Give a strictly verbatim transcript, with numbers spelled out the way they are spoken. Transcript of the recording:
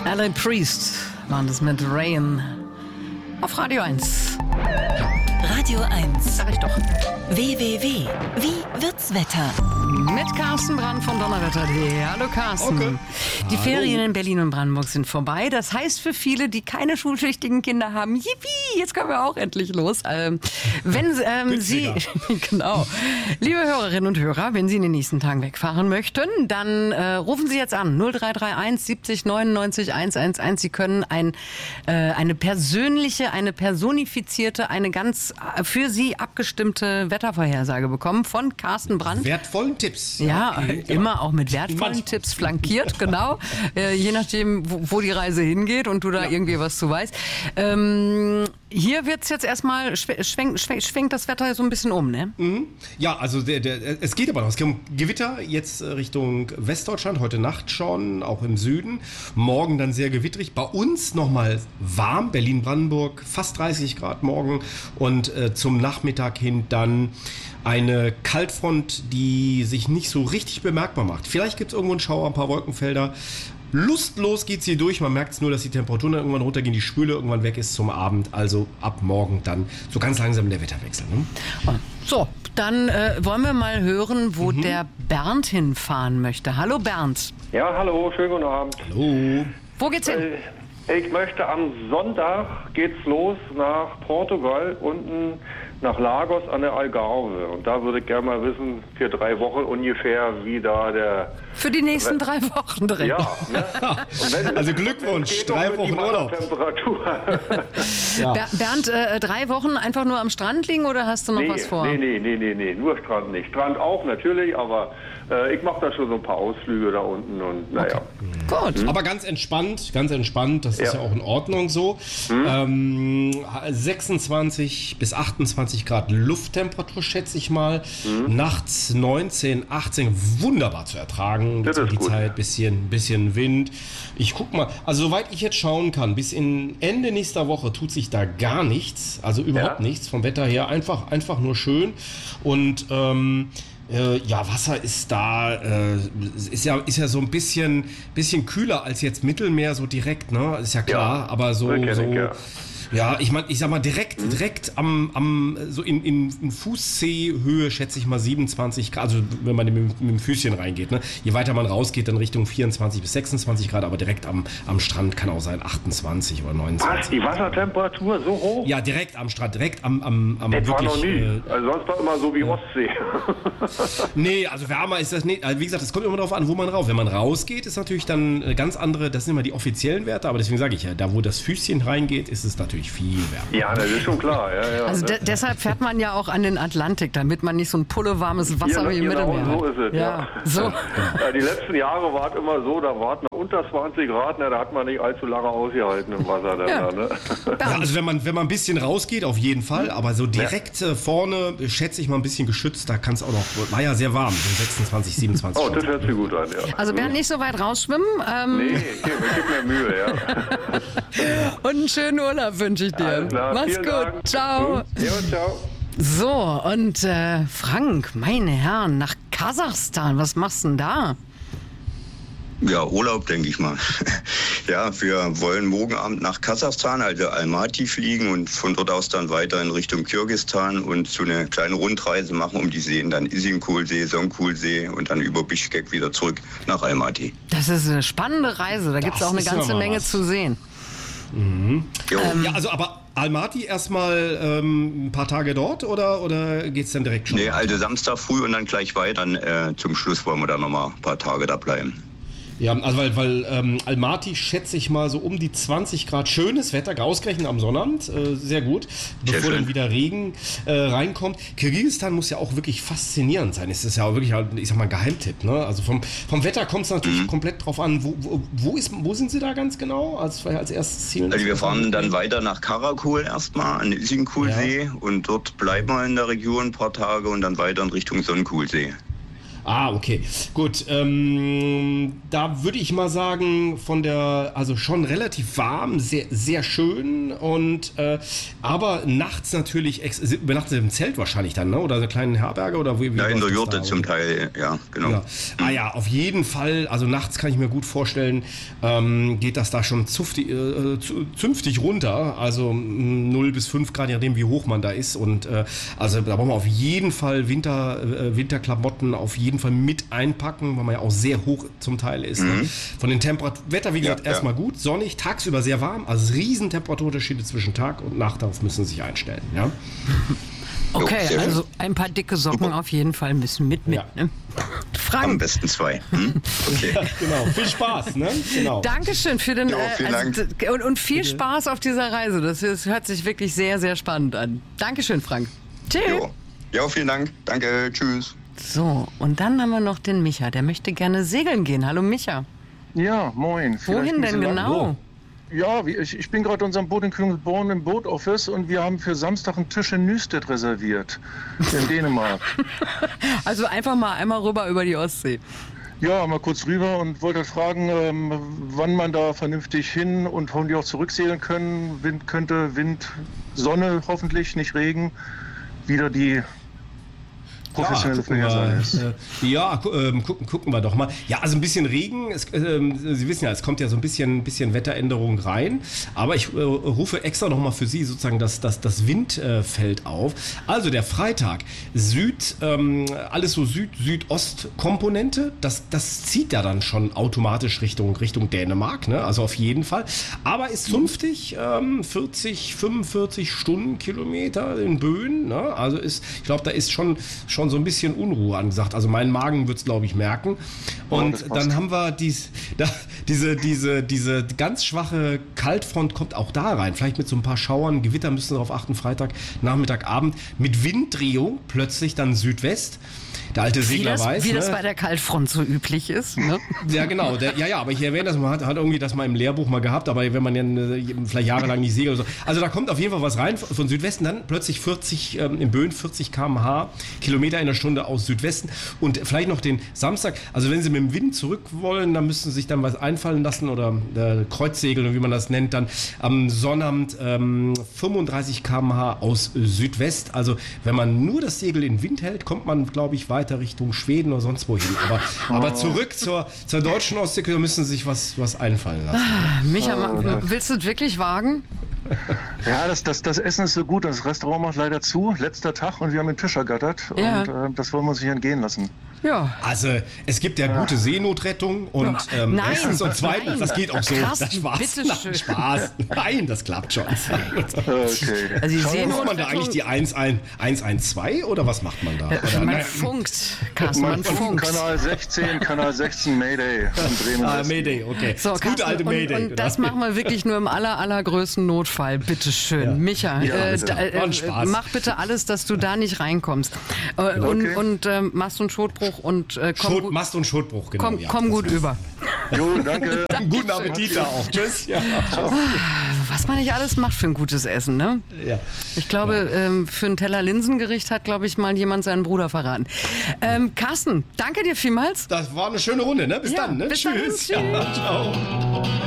Alan Priest waren das mit Rain auf Radio eins. Radio eins. Sag ich doch. w w w punkt wie wird's Wetter? Mit Carsten Brand von Donnerwetter punkt de. Hallo Carsten. Okay. Die Hallo. Ferien in Berlin und Brandenburg sind vorbei. Das heißt für viele, die keine schulpflichtigen Kinder haben, yippie, jetzt können wir auch endlich los. Ähm, wenn ähm, Sie, genau, liebe Hörerinnen und Hörer, wenn Sie in den nächsten Tagen wegfahren möchten, dann äh, rufen Sie jetzt an null drei drei eins siebzig neunundneunzig hundertelf. Sie können ein, äh, eine persönliche, eine personifizierte, eine ganz für Sie abgestimmte Wettervorhersage bekommen von Carsten Brand. Wertvollen Tipps. Ja, okay, immer genau. auch mit wertvollen Manchmal. Tipps flankiert, genau. Äh, je nachdem, wo, wo die Reise hingeht und du da Ja. irgendwie was zu weißt. Ähm, hier wird's jetzt erstmal, schw- schwenkt, schwenkt, schwenkt das Wetter so ein bisschen um, ne? Mhm. Ja, also der, der, es geht aber noch. Es kommt Gewitter jetzt Richtung Westdeutschland, heute Nacht schon, auch im Süden. Morgen dann sehr gewitterig. Bei uns nochmal warm, Berlin-Brandenburg, fast dreißig Grad morgen. Und äh, zum Nachmittag hin dann eine Kaltfront, die sich nicht so richtig bemerkbar macht. Vielleicht gibt es irgendwo einen Schauer, ein paar Wolkenfelder. Lustlos geht's hier durch. Man merkt es nur, dass die Temperaturen dann irgendwann runtergehen, die Spüle irgendwann weg ist zum Abend. Also ab morgen dann so ganz langsam der Wetterwechsel. Ne? So, dann äh, wollen wir mal hören, wo mhm. der Bernd hinfahren möchte. Hallo Bernd. Ja, hallo, schönen guten Abend. Hallo. Wo geht's hin? Äh, Ich möchte am Sonntag geht's los nach Portugal, unten nach Lagos an der Algarve. Und da würde ich gerne mal wissen, für drei Wochen ungefähr, wie da der... Für die nächsten drei Wochen direkt. Ja, ne? Und wenn, Also Glückwunsch, es geht drei doch mit Wochen die Urlaub. Temperatur. Ja. Ber- Bernd, äh, drei Wochen einfach nur am Strand liegen oder hast du noch nee, was vor? nee, nee, nee, nee, nee, nur Strand nicht. Strand auch natürlich, aber äh, ich mache da schon so ein paar Ausflüge da unten und naja. Gut. Aber ganz entspannt, ganz entspannt, das ist Ja. ja auch in Ordnung so. Mhm. Ähm, sechsundzwanzig bis achtundzwanzig Grad Lufttemperatur, schätze ich mal. Mhm. Nachts neunzehn, achtzehn, wunderbar zu ertragen. Das Jetzt ist die gut. Zeit, bisschen, bisschen Wind. Ich guck mal, also soweit ich jetzt schauen kann, bis in Ende nächster Woche tut sich da gar nichts, also überhaupt Ja. nichts vom Wetter her. Einfach, einfach nur schön. Und ähm, Äh, ja, Wasser ist da, äh, ist ja, ist ja so ein bisschen, bisschen kühler als jetzt Mittelmeer so direkt, ne? Ist ja klar, Ja, aber so, das kenn so ich, ja. ja, ich meine, ich sag mal direkt, direkt am, am, so in, in, in Fußzehhöhe schätze ich mal siebenundzwanzig Grad, also wenn man mit, mit dem Füßchen reingeht, ne? Je weiter man rausgeht, dann Richtung vierundzwanzig bis sechsundzwanzig Grad, aber direkt am, am Strand kann auch sein achtundzwanzig oder Was, neunundzwanzig. die Wassertemperatur so hoch? Ja, direkt am Strand, direkt am, am, am Das war wirklich, noch nie. äh, Also sonst war immer so wie Ostsee. Nee, also wärmer ist das nicht. Also wie gesagt, es kommt immer darauf an, wo man rauf. Wenn man rausgeht, ist natürlich dann äh, ganz andere, das sind immer die offiziellen Werte, aber deswegen sage ich ja, da wo das Füßchen reingeht, ist es natürlich viel wärmer. Ja, das ist schon klar. Ja, ja, Also de- ne? deshalb fährt man ja auch an den Atlantik, damit man nicht so ein pullewarmes Wasser Ja, wie im genau, Mittelmeer so hat. ist es, ja. ja. So. Ja, die letzten Jahre war es immer so, da war es unter zwanzig Grad, ne, da hat man nicht allzu lange ausgehalten im Wasser. Dann, Ja. da, ne? Ja, also wenn man, wenn man ein bisschen rausgeht, auf jeden Fall, aber so direkt äh, vorne, äh, schätze ich mal ein bisschen geschützt, da kann es auch noch, war ja sehr warm, so sechsundzwanzig, siebenundzwanzig Oh, das hört sich gut an, ja. Also Bernd, nicht so weit rausschwimmen. Ähm, Nee, ich gebe geb mir Mühe, ja. Und einen schönen Urlaub wünsche ich dir. Alles klar, Mach's vielen gut. Dank. Ciao. Hm? Ja, ciao. So, und äh, Frank, meine Herren, nach Kasachstan, was machst du denn da? Ja, Urlaub, denke ich mal. Ja, wir wollen morgen Abend nach Kasachstan, also Almaty, fliegen und von dort aus dann weiter in Richtung Kirgisistan und so eine kleine Rundreise machen um die Seen, dann Isinkulsee, Songkulsee und dann über Bischkek wieder zurück nach Almaty. Das ist eine spannende Reise, da gibt es Das auch eine ist ja ganze mal Menge was. zu sehen. Jo. Ja, also aber Almaty erstmal ähm, ein paar Tage dort oder, oder geht es dann direkt schon? Nee, also Samstag früh und dann gleich weiter. Dann äh, zum Schluss wollen wir dann nochmal ein paar Tage da bleiben. Ja, also weil, weil ähm, Almaty schätze ich mal so um die zwanzig Grad, schönes Wetter, ausgerechnet am Sonnabend, äh, sehr gut, Sehr bevor schön. dann wieder Regen äh, reinkommt. Kirgisistan muss ja auch wirklich faszinierend sein. Es ist ja auch wirklich, halt, ich sag mal, ein Geheimtipp. Ne? Also vom, vom Wetter kommt es natürlich Mhm. komplett drauf an. Wo, wo, wo, ist, wo sind Sie da ganz genau als, als erstes Ziel? Also wir fahren dann weiter nach Karakol erstmal an den Isinkulsee und dort bleiben wir in der Region ein paar Tage und dann weiter in Richtung Songkulsee. Ah, okay. Gut. Ähm, da würde ich mal sagen, von der, also schon relativ warm, sehr, sehr schön und äh, aber nachts natürlich, ex- übernachtet im Zelt wahrscheinlich dann, ne? Oder eine kleine Herberge oder wie? wie Ja, in der läuft das Jurte da? zum Teil, ja, genau. Ja. Ah ja, auf jeden Fall, also nachts kann ich mir gut vorstellen, ähm, geht das da schon zuftig, äh, zu- zünftig runter, also null bis fünf Grad, je nachdem wie hoch man da ist und äh, also da brauchen wir auf jeden Fall Winter, äh, Winterklamotten auf jeden Fall mit einpacken, weil man ja auch sehr hoch zum Teil ist. Ne? Von den Temperaturen, Wetter wie gesagt Ja, erstmal ja. gut, sonnig, tagsüber sehr warm, also riesen Temperaturunterschiede zwischen Tag und Nacht, darauf müssen Sie sich einstellen. Ja? Okay, sehr also ein paar dicke Socken auf jeden Fall müssen mit, mit. Ja. Ne? Am Frank, besten zwei. Hm? Okay. Genau, viel Spaß, ne? Genau. Dankeschön für den Jo, vielen also, Dank. d- und, und viel Spaß auf dieser Reise. Das, das hört sich wirklich sehr, sehr spannend an. Dankeschön, Frank. Tschüss. Jo. Ja, vielen Dank. Danke. Tschüss. So, und dann haben wir noch den Micha. Der möchte gerne segeln gehen. Hallo Micha. Ja, moin. Vielleicht Wohin ein denn bisschen lang- genau? Ja, wie- ich, ich bin gerade unserem Boot in Königsborn im Boot-Office und wir haben für Samstag einen Tisch in Nüstedt reserviert. In Dänemark. Also einfach mal einmal rüber über die Ostsee. Ja, mal kurz rüber und wollte halt fragen, ähm, wann man da vernünftig hin und hoffentlich auch zurücksegeln können. Wind könnte, Wind, Sonne hoffentlich, nicht Regen. Wieder die professionelle gucken wir, Vorhersage ist. äh, ja, gu ähm, gucken, gucken wir doch mal. Ja, also ein bisschen Regen. Es, ähm, Sie wissen ja, es kommt ja so ein bisschen, bisschen Wetteränderung rein. Aber ich äh, rufe extra nochmal für Sie sozusagen das, das, das Windfeld auf. Also der Freitag, Süd, ähm, alles so Süd-Südost-Komponente. Das, das zieht ja dann schon automatisch Richtung, Richtung Dänemark. Ne? Also auf jeden Fall. Aber ist zunftig, ähm, vierzig, fünfundvierzig Stundenkilometer in Böen. Ne? Also ist, ich glaube, da ist schon, schon so ein bisschen Unruhe angesagt. Also mein Magen wird es, glaube ich, merken. Und das passt. dann haben wir dies, da, diese, diese, diese ganz schwache Kaltfront kommt auch da rein. Vielleicht mit so ein paar Schauern, Gewitter müssen wir darauf achten, Freitag, Nachmittag, Abend. Mit Winddrehung plötzlich dann Südwest. Der alte Wie Segler das, weiß. wie ne? das bei der Kaltfront so üblich ist. Ne? Ja, genau. Der, ja, ja, aber ich erwähne das, man hat, hat irgendwie das mal im Lehrbuch mal gehabt, aber wenn man ja äh, vielleicht jahrelang nicht segelt oder so. Also da kommt auf jeden Fall was rein von Südwesten, dann plötzlich vierzig, ähm, in Böen vierzig Kilometer pro Stunde, Kilometer in der Stunde aus Südwesten und vielleicht noch den Samstag, also wenn Sie mit dem Wind zurück wollen, dann müssen Sie sich dann was einfallen lassen oder äh, Kreuzsegeln, wie man das nennt, dann am Sonnabend ähm, fünfunddreißig Kilometer pro Stunde aus Südwest. Also wenn man nur das Segel in Wind hält, kommt man, glaube ich, weiter Richtung Schweden oder sonst wohin. Aber, aber zurück zur, zur deutschen Ostsee, da müssen Sie sich was, was einfallen lassen. Micha, ma- willst du es wirklich wagen? Ja, das, das, das Essen ist so gut. Das Restaurant macht leider zu. Letzter Tag und wir haben den Tisch ergattert. Ja. Und äh, das wollen wir uns nicht entgehen lassen. Ja. Also, es gibt ja gute Seenotrettung und ähm, Nein, erstens und zweitens, nein. das geht auch so. Carsten, das Spaß. bitte Nein, schön. Spaß. Nein, das klappt schon. Okay. Also die Ruft man da eigentlich Seenotrettung, die eins eins zwei oder was macht man da? Oder, man nein, funkt, Carsten, man Man funkt funkt. Kanal sechzehn, Kanal sechzehn, Mayday. Am Bremen ah, Westen. Mayday, okay. So, das gute Carsten, alte Mayday. und, und das machen wir wirklich nur im aller, allergrößten Notfall. Bitte schön. Ja. Micha, Ja, äh, bitte. da, äh, War ein Spaß. mach bitte alles, dass du da nicht reinkommst. Äh, Und, Okay. und ähm, machst du einen Schotbruch und äh, komm, Schot, gut, Mast und Schotbruch, genau. komm, ja, komm das gut war's. über. Jo, danke. Guten Appetit da auch. Tschüss. Ja. Was man nicht alles macht für ein gutes Essen, ne? Ja. Ich glaube, ähm, für ein Teller Linsengericht hat, glaube ich, mal jemand seinen Bruder verraten. Ähm, Carsten, danke dir vielmals. Das war eine schöne Runde, ne? Bis Ja, dann, ne? bis dann. Tschüss. Tschüss. Ja, ciao.